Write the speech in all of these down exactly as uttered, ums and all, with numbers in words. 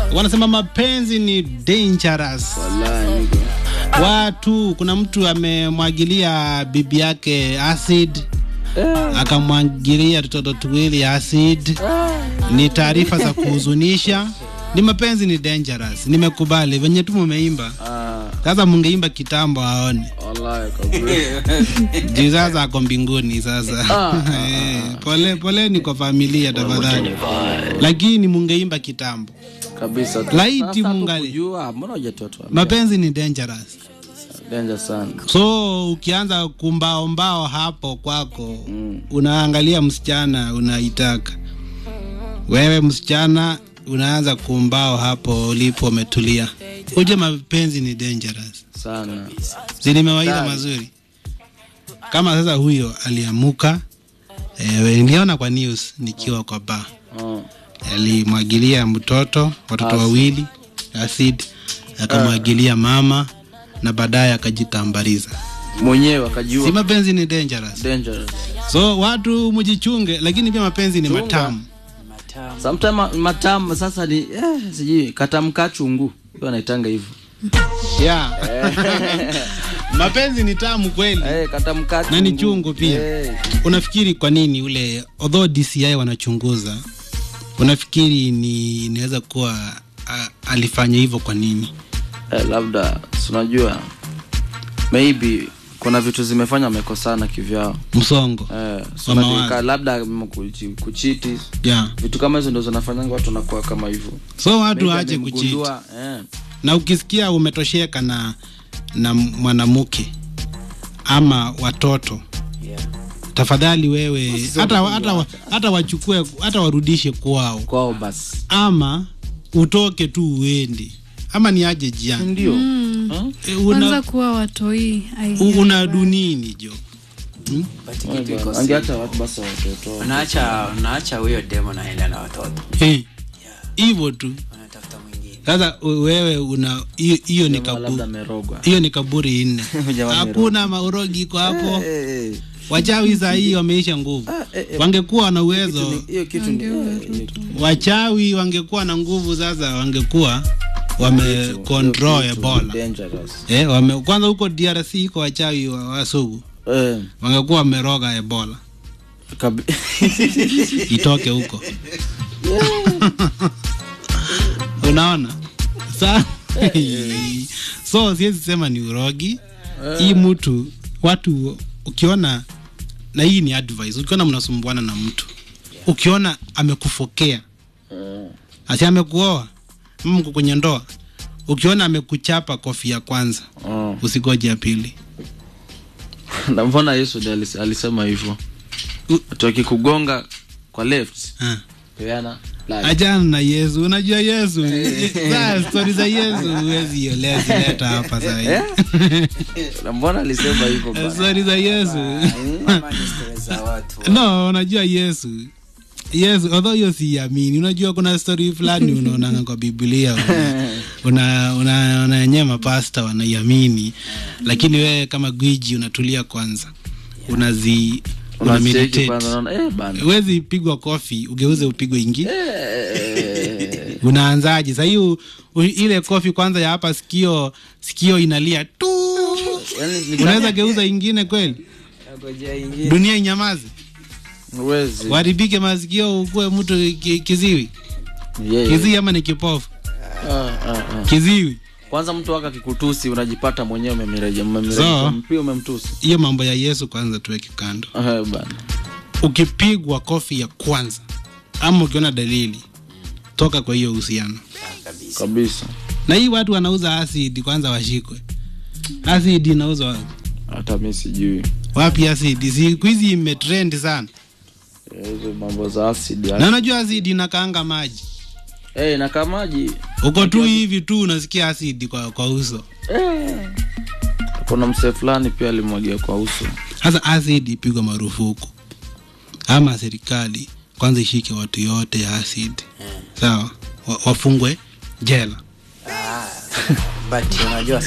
Wanasema mapenzi ni dangerous. Wallahi. Watu, kuna mtu amemwagilia bibi yake acid. Eh. Akamwagilia mtoto tuwili acid. Eh. Ni taarifa za kuhuzunisha. Ni mapenzi ni dangerous. Nimekubali venye tu mumeimba. Sasa mungeimba kitambo aone. Wallahi kabisa. Jesus ako mbinguni sasa. Eh, pole pole ni kwa familia tafadhali. Lakini mungeimba kitambo. Kabisa. Laiti mungali. Kujua mbona hujatoa? Mapenzi ni dangerous. Danger sana. So ukianza kumbao mbao hapo kwako, mm. unaangalia msichana unaitaka. Wewe msichana unaanza kumbao hapo ulipo umetulia. Uje mapenzi ni dangerous sana. Zini mawaidha mazuri. Kama sasa huyo aliamuka, eh, niliona kwa news nikiwa kwa bar. Oh. Alimwagilia mtoto, watoto wawili acid, akamwagilia mama na baadaye akajitambariza. Mwenyewe akajua. Si mapenzi ni dangerous. Dangerous. So watu mjichunge, lakini pia mapenzi ni Chunga. matamu. Matamu. Sometimes matamu sasa ni eh siji katamka chungu. Hiyo anaitanga hivyo. Yeah. Mapenzi ni tamu kweli. Eh katamka chungu. Na ni chungu pia. Hey. Unafikiri kwa nini ule although D C I wanachunguza, unafikiri ni inaweza kuwa uh, alifanya hivyo kwa nini? Eh, labda unajua maybe kuna vitu zimefanya amekosana kivyao. Msongo. Eh, so labda kuchiti. Yeah. Vitu kama hizo ndio zinafanyanga watu wanakuwa kama hivyo. So watu waache kuchiti. Eh. Na ukisikia umetosheka na na mwanamke ama watoto. Yeah. Tafadhali wewe hata hata hata wachukue hata warudishe kwao. Kwao basi. Ama utoke tu uende. Ama ni aje jia. Ndio. Mm. Huh? E, una kuwa watoi. Una dunini jo. Hmm? Angeacha watu basi watoto. Unaacha unaacha huyo demo na enda na watoto. Eh. Hivyo yeah. tu. Unatafuta mwingine. Sasa wewe una hiyo ni kaburi. Hiyo ni kaburi nne. Hakuna maurogi kwa hapo. Hey, hey. Wachawi za hii wameisha nguvu. Ah, eh, eh, wangekuwa na uwezo. Hiyo kitu ni wachawi wangekuwa na nguvu sasa wangekuwa wame control Ebola. Eh, wame kwanza huko D R C iko wachawi wa wasugu. Eh, wangekuwa wameroga Ebola. Kabi... itoke huko. Unaona? Sa so siwezi sema ni urogi. Hii mtu watu ukiona, na hii ni advice, ukiona mnasumbuana na mtu, ukiona amekufokea, asi amekuoa, mko kwenye ndoa, ukiona amekuchapa kofi ya kwanza, usigoje ya pili. Na mbona Yesu alisema hivyo? Atoki kugonga kwa left. Peana like. Ajana na Yesu, unajua Yesu. Sasa story za Yesu huwezi yolezi leta hapa sasa. Na mbona alisema hivyo bwana? Story za Yesu. Mama ni story za watu. No, unajua Yesu. Yesu, although you siamini, unajua kuna story fulani unaona kwa Biblia. Una una unanyema pastor wanaiamini. Lakini wewe kama gwiji unatulia kwanza. Unazi una meditate. Eh bana. Uwezi pigwa kofi, ugeuze upigwe ingi. Eh. Unaanzaje? Sasa hiyo ile kofi kwanza ya hapa sikio, sikio inalia tu. Unaweza geuza ingine kweli? Ngojea ingine. Dunia inyamaze. Uwezi. Waribike masikio ukue mtu kiziwi. Yeah, kiziwi ama ni kipofu? Ah ah ah. Kiziwi. Kwanza mtu waka kikutusi unajipata mwenyewe umemireje umemireje mpio umemtusi. Hiyo mambo ya Yesu kwanza tuweke kando. Eh bana. Ukipigwa kofi ya kwanza ama ukiona dalili, toka kwa hiyo uhusiano. Kabisa. Kabisa. Na hii watu wanauza acid kwanza washikwe. Acid inauzwa wapi? Hata mimi sijui. Wapi acid? Siku hizi imetrend sana. Hizo mambo za acid. Na unajua acid inakaanga maji. Eh, hey, inaka maji. Uko tu hivi tu unasikia acid kwa kwa uso. Eh. Kuna mse fulani pia alimwagia kwa uso. Sasa acid ipigwa marufuku. Ama serikali kwanza ishike watu yote ya acid. Hmm. Sawa? Wa, wafungwe jela. Ah. But unajua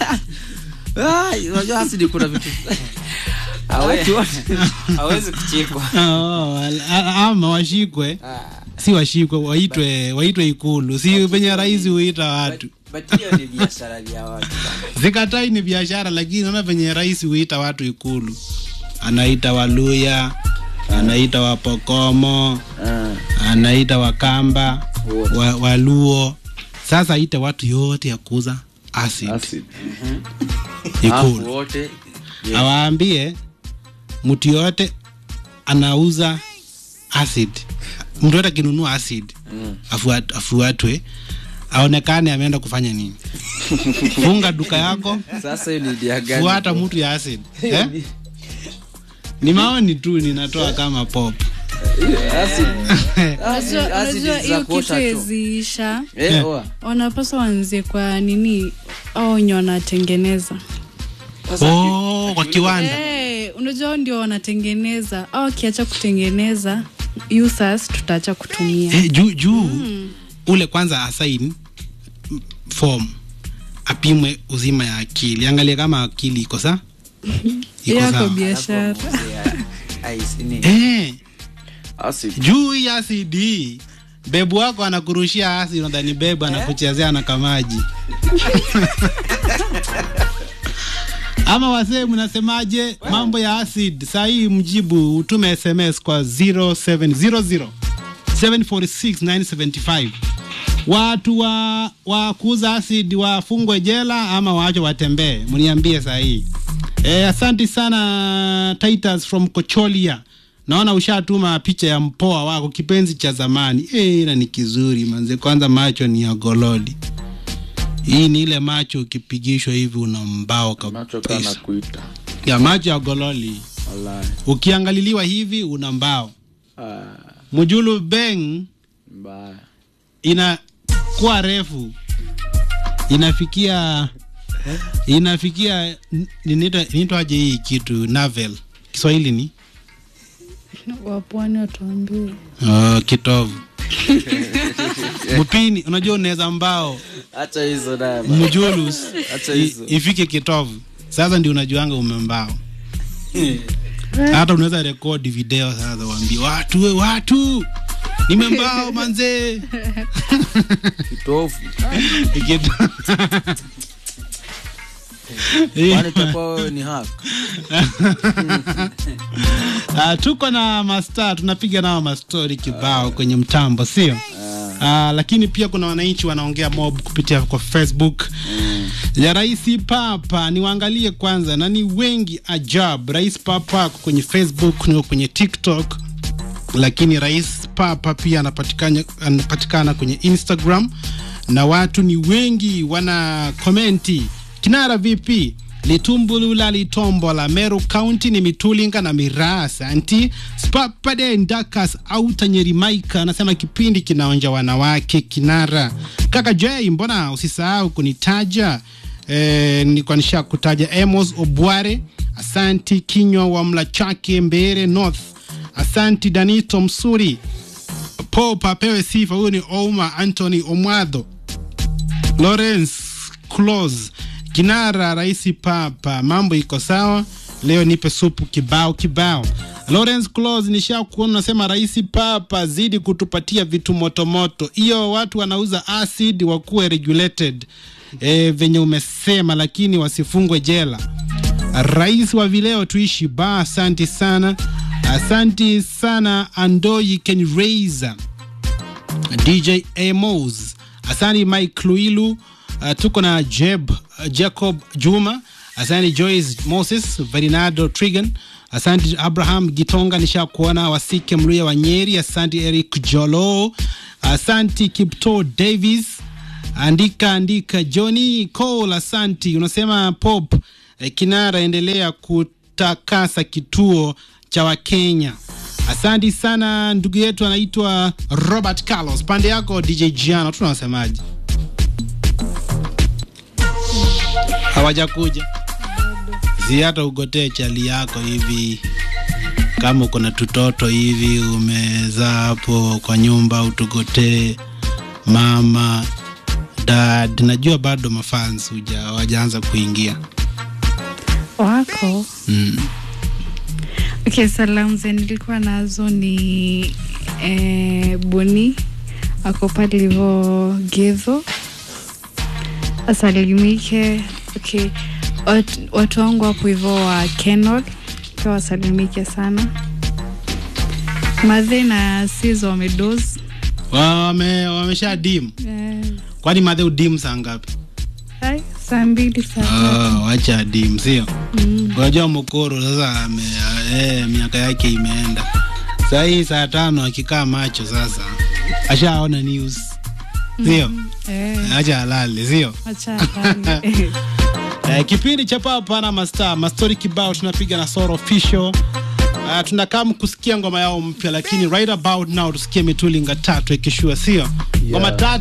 ah, unajua acid kuna vitu. Hawezi hawezi kuchekwa. Oh, ama washikwe. si washikwe, waitwe waitwe Ikulu, si penye rais huita watu. But hiyo ni biashara ya watu. Zikatai ni biashara, lakini unaona penye rais huita watu Ikulu. Anaita Waluya, anaita Wapokomo, anaita Wakamba, wa, Waluo. Sasa aita watu yote ya kuuza acid. Acid. Mhm. Ikulu. Wote. Awaambie mtu yote anauza acid. Mtu yote akinunua acid, mm. afuat, afuatwe aonekane ameenda kufanya nini. Funga duka yako. Sasa hiyo ni dia gani? Fuata mtu ya acid. Eh? Ni maoni tu ninatoa kama pop. Acid. Unajua hiyo kitu eziisha. Eh, wanapaswa wanze kwa nini au nyo wanatengeneza. Oh, kwa kiwanda. Eh, unajua ndio wanatengeneza. Au kiacha kutengeneza, users tutaacha kutumia. Eh, juu juu mm. ule kwanza assign form. Apimwe uzima ya akili. Angalia kama akili iko sawa. Iko sawa. Biashara. Eh. Acid. Juu ya acid. Bebu wako anakurushia acid, unadhani bebu anakuchezea na kamaji. Ama wasee mnasemaje mambo ya acid? Sahi mjibu, utume S M S kwa zero seven zero zero seven four six nine seven five. Watu wa wa kuuza acid wafungwe jela ama waache watembee? Mniambie sahi. Eh, asante sana Titus from Kocholia. Naona ushatuma picha ya mpoa wako, kipenzi cha zamani. Eh, na ni kizuri manze, kwanza macho ni ya golodi. Hii ni ile macho ukipigishwa hivi una mbao kabisa. Macho kana kuita. Ya macho ya gololi. Wallahi. Ukiangaliliwa hivi una mbao. Ah. Mujulu beng mbaya. Ina kuwa refu. Inafikia inafikia ninaita ninaitwaje hii kitu navel. Kiswahili ni wapwani watuambie. Oh, kitovu. Mpini, unajua unaweza mbao. Acha hizo dada. Mjulus. Acha hizo. Ifike kitovu. Sasa ndio unajuanga umembao. Hata unaweza record video sasa waambie watu we watu. Nimembao manze. Kitovu. Kitovu. Wale tapo ni hack. Ah, tuko na master, tunapiga nao mastori kibao kwenye mtambo, sio? Ah, lakini pia kuna wananchi wanaongea mob kupitia kwa Facebook. Mm. Ya Rais Papa, niwaangalie kwanza na ni wengi ajabu. Rais Papa kwenye Facebook, ni kwenye TikTok. Lakini Rais Papa pia anapatikana anapatikana kwenye Instagram na watu ni wengi wana komenti. Kinara vipi? Litumbulula litombola Meru County ni Mitulinga na Mirasa anti Spapade Ndakas auta Nyeri Maika anasema kipindi kinaonja wanawake. Kinara kaka Jay, mbona usisahau kunitaja? Eh, nilikuwa nisha kutaja Amos Obware, asanti Kinywa wa Mlachake Mbere North, asanti Danito Msuri, Popa pewe sifa. Huyo ni Oma Anthony Omwado, Lawrence Close. Kinara Rais Papa, mambo iko sawa leo, nipe supu kibao kibao. Lawrence Close, nisha kuona nasema Rais Papa zidi kutupatia vitu moto moto. Hiyo watu wanauza acid wakuwe regulated e, venye umesema, lakini wasifungwe jela. Rais wa vileo tuishi ba, asante sana. Asante sana Andoi Ken Razor, D J Amos, asante Mike Luilu. Uh, tuko na Jeb, uh, Jacob Juma, asante Joyce Moses, Verinado Trigan, asante Abraham Gitonga nisha kuona, Wasike Mluya wa Nyeri, asante Eric Jolo, asante Kipto Davis, andika andika Johnny Cole, asante. Unasema Pop eh, Kinara endelea kutakasa kituo cha Wakenya. Asante sana ndugu yetu anaitwa Robert Carlos. Pande yako D J Giano, tunasemaje? Hawajakuja. Ziata ugotee chali yako hivi. Kama uko na tutoto hivi umeza hapo kwa nyumba, utugotee mama, dad. Najua bado mafans huja hawajaanza kuingia. Wako. Mm. Okay, salamu zenye nilikuwa nazo ni eh, Boni ako pale hivyo Gezo asalimike. Okay, watu, watu wangu hapo hivyo wa Kenol kwa wasalimike sana. Madhe na Sizo wamedoze. Wame wamesha dim. Eh. Kwani madhe udim saa ngapi? Hai, saa mbili saa Ah, wacha dim sio. Mm. Unajua mkoro sasa ame eh miaka yake imeenda. Sasa hii saa tano akikaa macho sasa. Ashaona news. Sio? Mm. Eh. Acha halali sio? Acha halali. Eh, kipindi cha Papa na Master, mastori kibao tunapiga na Soro Official. Uh, tunakaa kusikia ngoma yao mpya, lakini right about now tusikie Mitulinga tatu ikishua sio? Ngoma tatu